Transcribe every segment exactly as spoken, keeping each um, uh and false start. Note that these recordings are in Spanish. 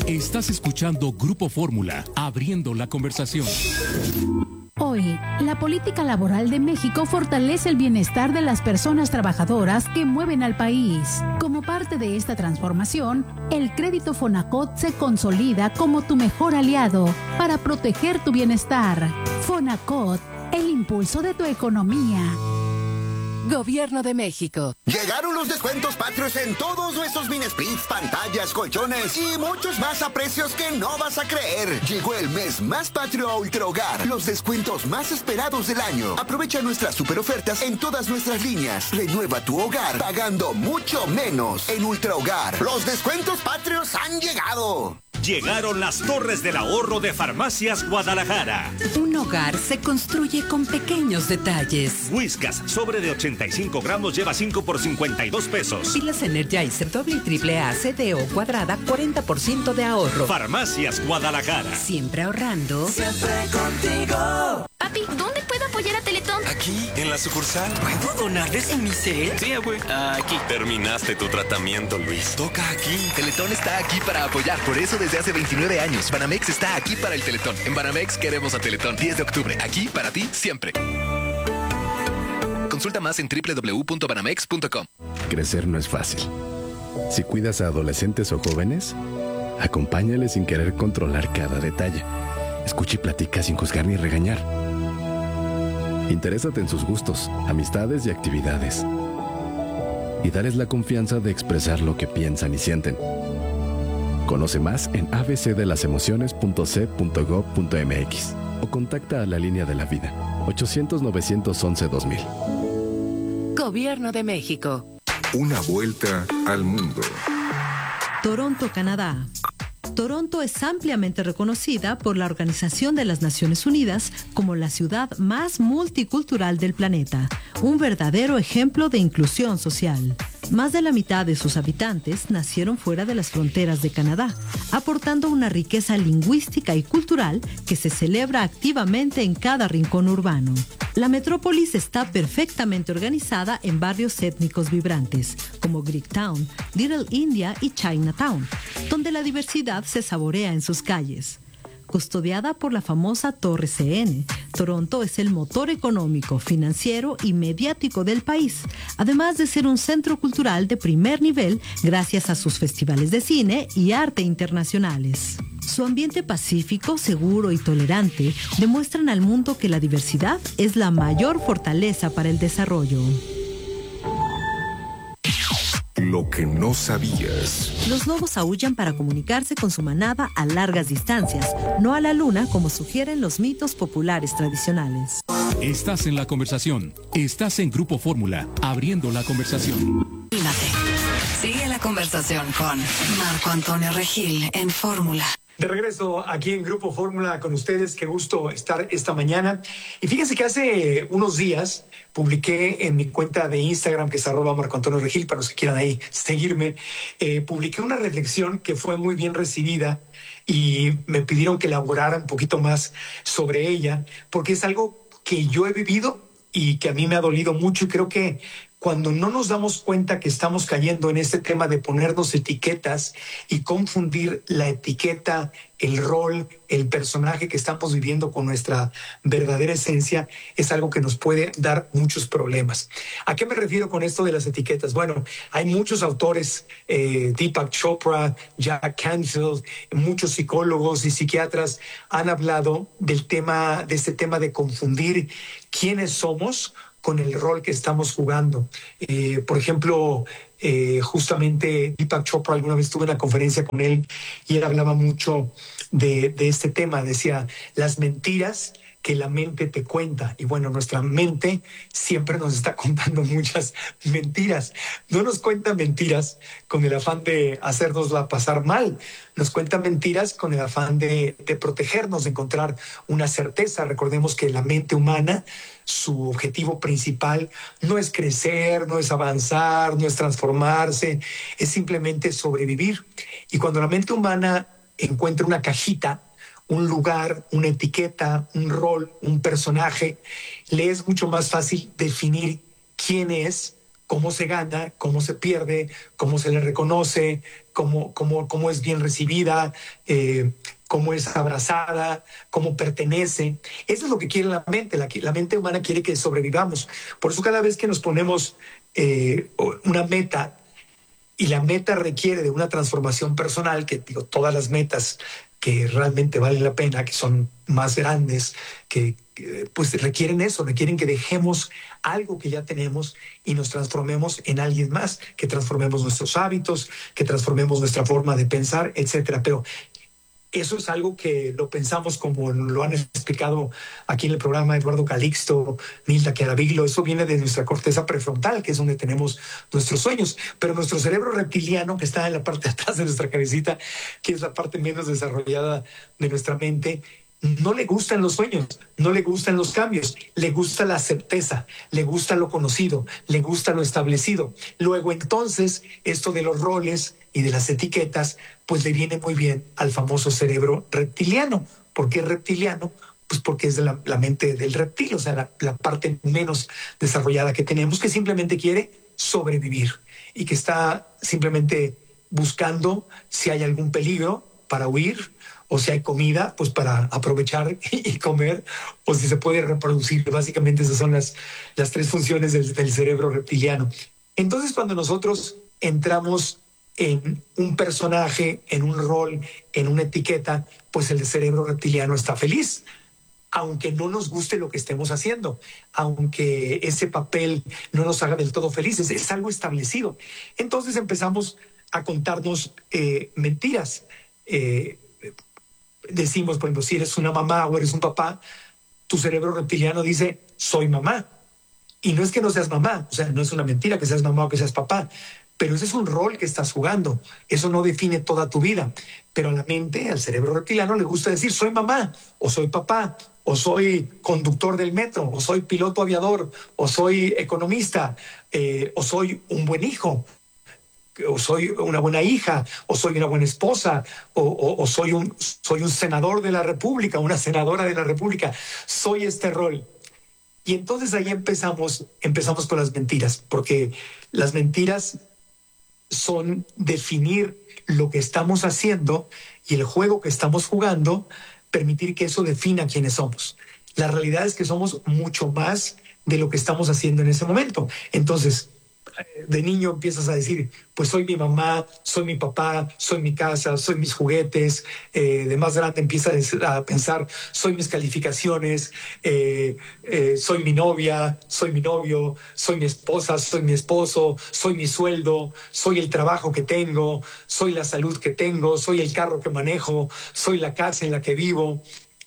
Estás escuchando Grupo Fórmula, abriendo la conversación. Hoy, la política laboral de México fortalece el bienestar de las personas trabajadoras que mueven al país. Como parte de esta transformación, el crédito Fonacot se consolida como tu mejor aliado para proteger tu bienestar. Fonacot, el impulso de tu economía. Gobierno de México. Llegaron los descuentos patrios en todos nuestros mini splits, pantallas, colchones y muchos más a precios que no vas a creer. Llegó el mes más patrio a Ultra Hogar. Los descuentos más esperados del año. Aprovecha nuestras super ofertas en todas nuestras líneas. Renueva tu hogar pagando mucho menos. En Ultra Hogar, los descuentos patrios han llegado. Llegaron las torres del ahorro de Farmacias Guadalajara. Un hogar se construye con pequeños detalles. Whiskas, sobre de ochenta y cinco gramos, lleva cinco por cincuenta y dos pesos. Pilas Energizer doble y triple A, C D O cuadrada, cuarenta por ciento de ahorro. Farmacias Guadalajara. Siempre ahorrando. Siempre contigo. Papi, ¿dónde puedo apoyar a Teletón? Aquí, en la sucursal. ¿Puedo donarles en mi cel? Sí, güey. Aquí. Terminaste tu tratamiento, Luis. Toca aquí. Teletón está aquí para apoyar. Por eso desde hace veintinueve años, Banamex está aquí para el Teletón. En Banamex queremos a Teletón. diez de octubre. Aquí para ti siempre. Consulta más en doble u doble u doble u punto banamex punto com. Crecer no es fácil. Si cuidas a adolescentes o jóvenes, acompáñales sin querer controlar cada detalle. Escucha y platica sin juzgar ni regañar. Interésate en sus gustos, amistades y actividades. Y dales la confianza de expresar lo que piensan y sienten. Conoce más en a b c de las emociones punto c punto gob punto m x o contacta a la línea de la vida ochocientos, novecientos once, dos mil. Gobierno de México. Una vuelta al mundo. Toronto, Canadá. Toronto es ampliamente reconocida por la Organización de las Naciones Unidas como la ciudad más multicultural del planeta, un verdadero ejemplo de inclusión social. Más de la mitad de sus habitantes nacieron fuera de las fronteras de Canadá, aportando una riqueza lingüística y cultural que se celebra activamente en cada rincón urbano. La metrópolis está perfectamente organizada en barrios étnicos vibrantes, como Greektown, Little India y Chinatown, donde la diversidad se saborea en sus calles. Custodiada por la famosa Torre C N, Toronto es el motor económico, financiero y mediático del país, además de ser un centro cultural de primer nivel gracias a sus festivales de cine y arte internacionales. Su ambiente pacífico, seguro y tolerante demuestran al mundo que la diversidad es la mayor fortaleza para el desarrollo. Lo que no sabías. Los lobos aúllan para comunicarse con su manada a largas distancias, no a la luna como sugieren los mitos populares tradicionales. Estás en la conversación. Estás en Grupo Fórmula, abriendo la conversación. Sigue la conversación con Marco Antonio Regil en Fórmula. De regreso aquí en Grupo Fórmula con ustedes, qué gusto estar esta mañana. Y fíjense que hace unos días publiqué en mi cuenta de Instagram, que es arroba Marco Antonio Regil, para los que quieran ahí seguirme, eh, publiqué una reflexión que fue muy bien recibida y me pidieron que elaborara un poquito más sobre ella, porque es algo que yo he vivido y que a mí me ha dolido mucho, y creo que cuando no nos damos cuenta que estamos cayendo en este tema de ponernos etiquetas y confundir la etiqueta, el rol, el personaje que estamos viviendo con nuestra verdadera esencia, es algo que nos puede dar muchos problemas. ¿A qué me refiero con esto de las etiquetas? Bueno, hay muchos autores, eh, Deepak Chopra, Jack Canfield, muchos psicólogos y psiquiatras han hablado del tema, de este tema de confundir quiénes somos con el rol que estamos jugando. Eh, por ejemplo, eh, justamente Deepak Chopra, alguna vez tuve una conferencia con él y él hablaba mucho de, de este tema. Decía, las mentiras que la mente te cuenta. Y bueno, nuestra mente siempre nos está contando muchas mentiras. No nos cuenta mentiras con el afán de hacernosla pasar mal. Nos cuenta mentiras con el afán de, de protegernos, de encontrar una certeza. Recordemos que la mente humana, su objetivo principal no es crecer, no es avanzar, no es transformarse, es simplemente sobrevivir. Y cuando la mente humana encuentra una cajita, un lugar, una etiqueta, un rol, un personaje, le es mucho más fácil definir quién es cómo se gana, cómo se pierde, cómo se le reconoce, cómo, cómo, cómo es bien recibida, eh, cómo es abrazada, cómo pertenece. Eso es lo que quiere la mente. La, la mente humana quiere que sobrevivamos. Por eso cada vez que nos ponemos eh, una meta, y la meta requiere de una transformación personal, que digo, todas las metas que realmente valen la pena, que son más grandes, que, que pues requieren eso, requieren que dejemos algo que ya tenemos y nos transformemos en alguien más, que transformemos nuestros hábitos, que transformemos nuestra forma de pensar, etcétera. Pero eso es algo que lo pensamos, como lo han explicado aquí en el programa Eduardo Calixto, Nilda Chiaraviglo. Eso viene de nuestra corteza prefrontal, que es donde tenemos nuestros sueños. Pero nuestro cerebro reptiliano, que está en la parte de atrás de nuestra cabecita, que es la parte menos desarrollada de nuestra mente, no le gustan los sueños, no le gustan los cambios, le gusta la certeza, le gusta lo conocido, le gusta lo establecido. Luego entonces, esto de los roles y de las etiquetas, pues le viene muy bien al famoso cerebro reptiliano. ¿Por qué reptiliano? Pues porque es de la, la mente del reptil, o sea, la, la parte menos desarrollada que tenemos, que simplemente quiere sobrevivir y que está simplemente buscando si hay algún peligro para huir, o si hay comida, pues para aprovechar y comer, o si se puede reproducir. Básicamente esas son las, las tres funciones del, del cerebro reptiliano. Entonces, cuando nosotros entramos en un personaje, en un rol, en una etiqueta, pues el cerebro reptiliano está feliz, aunque no nos guste lo que estemos haciendo, aunque ese papel no nos haga del todo felices, es algo establecido. Entonces empezamos a contarnos eh, mentiras. Eh, decimos, por ejemplo, si eres una mamá o eres un papá, tu cerebro reptiliano dice, soy mamá. Y no es que no seas mamá, o sea, no es una mentira que seas mamá o que seas papá, pero ese es un rol que estás jugando. Eso no define toda tu vida. Pero a la mente, al cerebro reptiliano, le gusta decir, soy mamá, o soy papá, o soy conductor del metro, o soy piloto aviador, o soy economista, eh, o soy un buen hijo, o soy una buena hija, o soy una buena esposa, o, o, o soy, un, soy un senador de la República, una senadora de la República. Soy este rol. Y entonces ahí empezamos, empezamos con las mentiras, porque las mentiras son definir lo que estamos haciendo y el juego que estamos jugando, permitir que eso defina quiénes somos. La realidad es que somos mucho más de lo que estamos haciendo en ese momento. Entonces, de niño empiezas a decir, pues soy mi mamá, soy mi papá, soy mi casa, soy mis juguetes. Eh, de más grande empiezas a pensar, soy mis calificaciones, eh, eh, soy mi novia, soy mi novio, soy mi esposa, soy mi esposo, soy mi sueldo, soy el trabajo que tengo, soy la salud que tengo, soy el carro que manejo, soy la casa en la que vivo.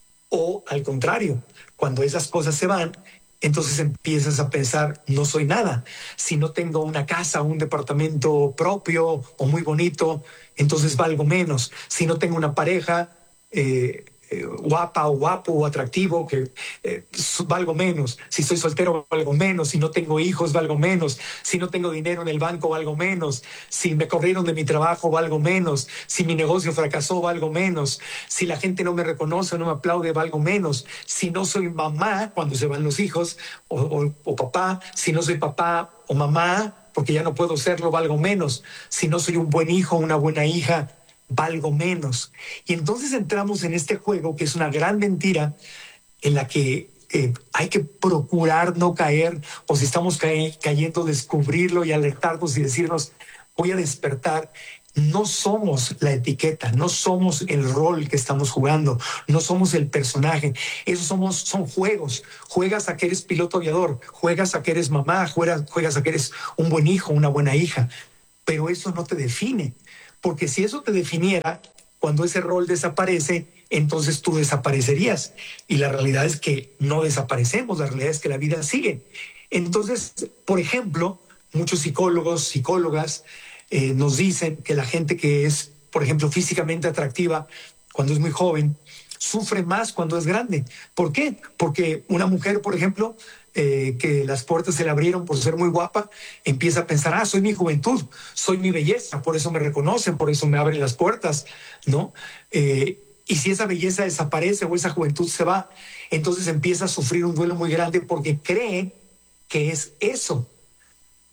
O al contrario, cuando esas cosas se van, entonces empiezas a pensar, no soy nada. Si no tengo una casa, un departamento propio o muy bonito, entonces valgo menos. Si no tengo una pareja eh, eh, guapa o guapo o atractivo, que eh, valgo menos. Si soy soltero, valgo menos. Si no tengo hijos, valgo menos. Si no tengo dinero en el banco, valgo menos. Si me corrieron de mi trabajo, valgo menos. Si mi negocio fracasó, valgo menos. Si la gente no me reconoce o no me aplaude, valgo menos. Si no soy mamá, cuando se van los hijos, o, o, o papá, si no soy papá o mamá, porque ya no puedo serlo, valgo menos. Si no soy un buen hijo o una buena hija, valgo menos. Y entonces entramos en este juego, que es una gran mentira, en la que eh, hay que procurar no caer, o si estamos ca- cayendo, descubrirlo y alertarnos y decirnos, voy a despertar. No somos la etiqueta, no somos el rol que estamos jugando, no somos el personaje. Esos somos, son juegos. Juegas a que eres piloto aviador, juegas a que eres mamá, juegas, juegas a que eres un buen hijo, una buena hija. Pero eso no te define. Porque si eso te definiera, cuando ese rol desaparece, entonces tú desaparecerías. Y la realidad es que no desaparecemos, la realidad es que la vida sigue. Entonces, por ejemplo, muchos psicólogos, psicólogas, eh, nos dicen que la gente que es, por ejemplo, físicamente atractiva cuando es muy joven, sufre más cuando es grande. ¿Por qué? Porque una mujer, por ejemplo, eh, que las puertas se le abrieron por ser muy guapa, empieza a pensar, ah, soy mi juventud, soy mi belleza, por eso me reconocen, por eso me abren las puertas, ¿no? Eh, y si esa belleza desaparece o esa juventud se va, entonces empieza a sufrir un duelo muy grande porque cree que es eso.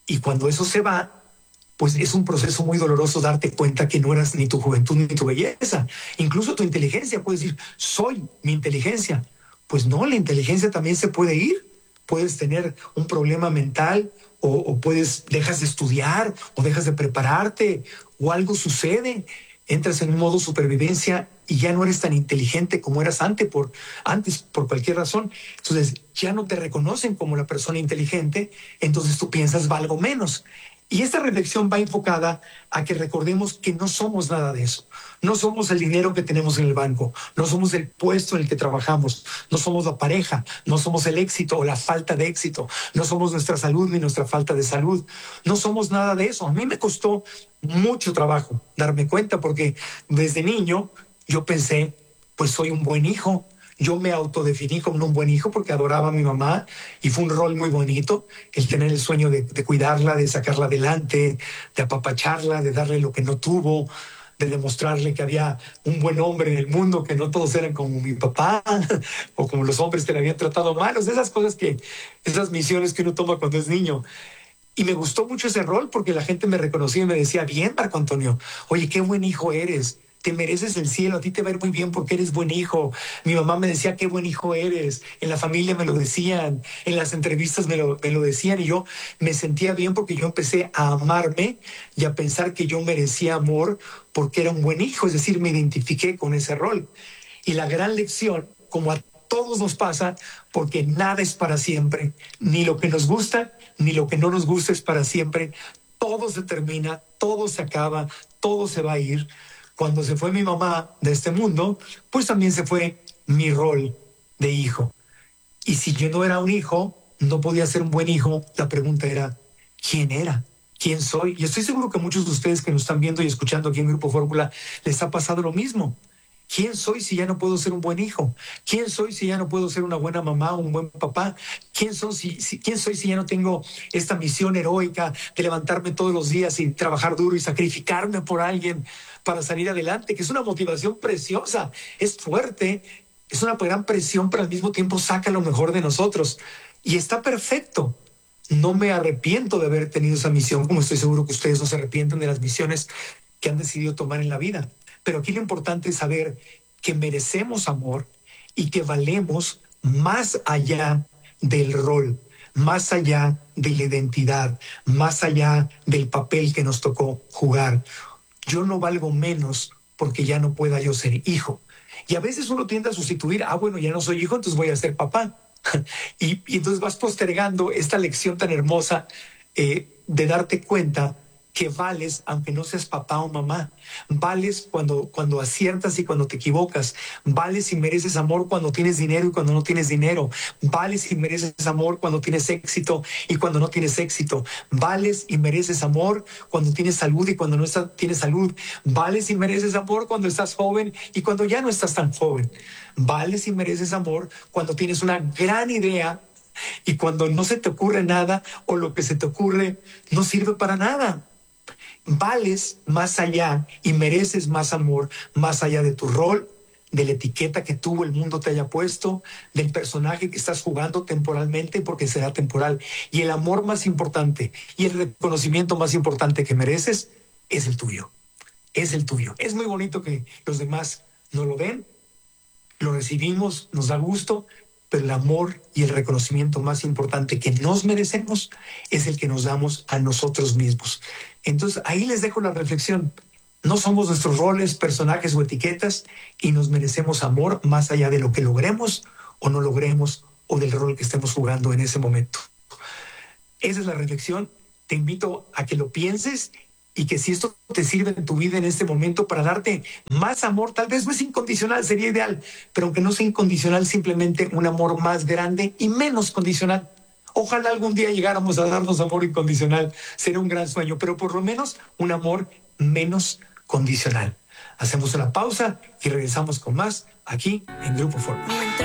Y cuando eso se va, pues es un proceso muy doloroso darte cuenta que no eras ni tu juventud ni tu belleza. Incluso tu inteligencia, puedes decir, soy mi inteligencia. Pues no, la inteligencia también se puede ir. Puedes tener un problema mental o, o puedes, dejas de estudiar o dejas de prepararte o algo sucede. Entras en un modo supervivencia y ya no eres tan inteligente como eras antes por, antes por cualquier razón. Entonces ya no te reconocen como la persona inteligente, entonces tú piensas valgo menos. Y esta reflexión va enfocada a que recordemos que no somos nada de eso. No somos el dinero que tenemos en el banco, no somos el puesto en el que trabajamos, no somos la pareja, no somos el éxito o la falta de éxito, no somos nuestra salud ni nuestra falta de salud, no somos nada de eso. A mí me costó mucho trabajo darme cuenta porque desde niño yo pensé, pues soy un buen hijo. Yo me autodefiní como un buen hijo porque adoraba a mi mamá y fue un rol muy bonito el tener el sueño de, de cuidarla, de sacarla adelante, de apapacharla, de darle lo que no tuvo, de demostrarle que había un buen hombre en el mundo, que no todos eran como mi papá o como los hombres que le habían tratado mal. O sea, esas cosas que, esas misiones que uno toma cuando es niño. Y me gustó mucho ese rol porque la gente me reconocía y me decía, bien, Marco Antonio, oye, qué buen hijo eres. Te mereces el cielo, a ti te va a ir muy bien porque eres buen hijo. Mi mamá me decía, qué buen hijo eres. En la familia me lo decían, en las entrevistas me lo, me lo decían y yo me sentía bien porque yo empecé a amarme y a pensar que yo merecía amor porque era un buen hijo, es decir, me identifiqué con ese rol. Y la gran lección, como a todos nos pasa, porque nada es para siempre, ni lo que nos gusta, ni lo que no nos gusta es para siempre. Todo se termina, todo se acaba, todo se va a ir. Cuando se fue mi mamá de este mundo, pues también se fue mi rol de hijo. Y si yo no era un hijo, no podía ser un buen hijo, la pregunta era, ¿quién era? ¿Quién soy? Y estoy seguro que muchos de ustedes que nos están viendo y escuchando aquí en Grupo Fórmula les ha pasado lo mismo. ¿Quién soy si ya no puedo ser un buen hijo? ¿Quién soy si ya no puedo ser una buena mamá o un buen papá? ¿Quién soy si, si, ¿Quién soy si ya no tengo esta misión heroica de levantarme todos los días y trabajar duro y sacrificarme por alguien para salir adelante? Que es una motivación preciosa, es fuerte, es una gran presión, pero al mismo tiempo saca lo mejor de nosotros. Y está perfecto. No me arrepiento de haber tenido esa misión, como estoy seguro que ustedes no se arrepienten de las misiones que han decidido tomar en la vida. Pero aquí lo importante es saber que merecemos amor y que valemos más allá del rol, más allá de la identidad, más allá del papel que nos tocó jugar. Yo no valgo menos porque ya no pueda yo ser hijo. Y a veces uno tiende a sustituir, ah, bueno, ya no soy hijo, entonces voy a ser papá. y, y entonces vas postergando esta lección tan hermosa eh, de darte cuenta que vales aunque no seas papá o mamá. Vales cuando, cuando aciertas y cuando te equivocas. Vales y mereces amor cuando tienes dinero y cuando no tienes dinero. Vales y mereces amor cuando tienes éxito y cuando no tienes éxito. Vales y mereces amor cuando tienes salud y cuando no estás, tienes salud. Vales y mereces amor cuando estás joven y cuando ya no estás tan joven. Vales y mereces amor cuando tienes una gran idea y cuando no se te ocurre nada o lo que se te ocurre no sirve para nada. Vales más allá y mereces más amor, más allá de tu rol, de la etiqueta que tuvo el mundo te haya puesto, del personaje que estás jugando temporalmente porque será temporal. Y el amor más importante y el reconocimiento más importante que mereces es el tuyo. Es el tuyo. Es muy bonito que los demás no lo ven, lo recibimos, nos da gusto, pero el amor y el reconocimiento más importante que nos merecemos es el que nos damos a nosotros mismos. Entonces, ahí les dejo la reflexión. No somos nuestros roles, personajes o etiquetas y nos merecemos amor más allá de lo que logremos o no logremos o del rol que estemos jugando en ese momento. Esa es la reflexión. Te invito a que lo pienses y que si esto te sirve en tu vida en este momento para darte más amor, tal vez no es incondicional, sería ideal, pero aunque no sea incondicional, simplemente un amor más grande y menos condicional. Ojalá algún día llegáramos a darnos amor incondicional, sería un gran sueño, pero por lo menos un amor menos condicional. Hacemos una pausa y regresamos con más aquí en Grupo Fórmula.